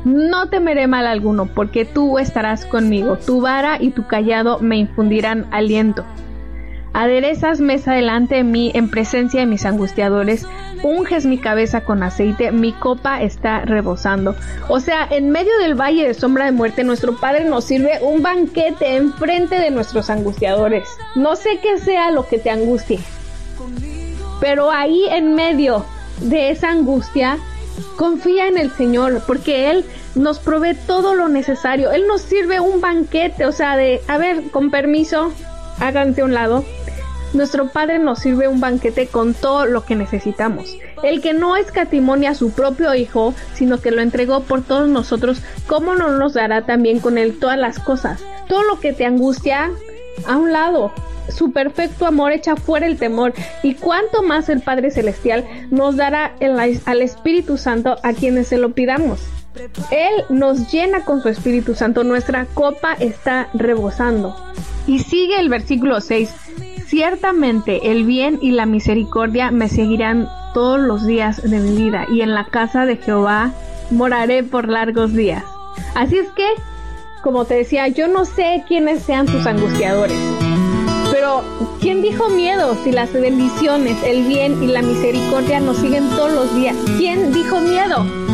No temeré mal alguno, porque tú estarás conmigo. Tu vara y tu cayado me infundirán aliento. Aderezas mesa delante de mí en presencia de mis angustiadores. Unges mi cabeza con aceite, mi copa está rebosando. O sea, en medio del valle de sombra de muerte, nuestro Padre nos sirve un banquete enfrente de nuestros angustiadores. No sé qué sea lo que te angustie, pero ahí en medio de esa angustia, confía en el Señor, porque Él nos provee todo lo necesario. Él nos sirve un banquete, o sea, a ver, con permiso, háganse a un lado. Nuestro Padre nos sirve un banquete con todo lo que necesitamos. El que no escatimó ni a su propio Hijo, sino que lo entregó por todos nosotros, ¿cómo no nos dará también con Él todas las cosas? Todo lo que te angustia, a un lado. Su perfecto amor echa fuera el temor. Y cuánto más el Padre Celestial nos dará al Espíritu Santo a quienes se lo pidamos. Él nos llena con su Espíritu Santo. Nuestra copa está rebosando. Y sigue el versículo 6. Ciertamente el bien y la misericordia me seguirán todos los días de mi vida, y en la casa de Jehová moraré por largos días. Así es que, como te decía, yo no sé quiénes sean tus angustiadores, pero ¿quién dijo miedo si las bendiciones, el bien y la misericordia nos siguen todos los días? ¿Quién dijo miedo?